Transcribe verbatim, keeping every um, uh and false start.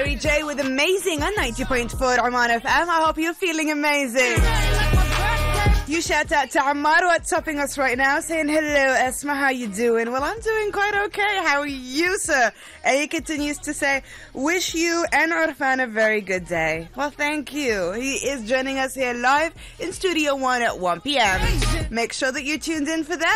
Mary J with Amazing on ninety point four Oman F M. I hope you're feeling amazing. You shout out to Ammar, what's topping us right now, saying hello, Esma, how you doing? Well, I'm doing quite okay. How are you, sir? And he continues to say, wish you and Urfan a very good day. Well, thank you. He is joining us here live in Studio One at one p.m. Make sure that you're tuned in for that.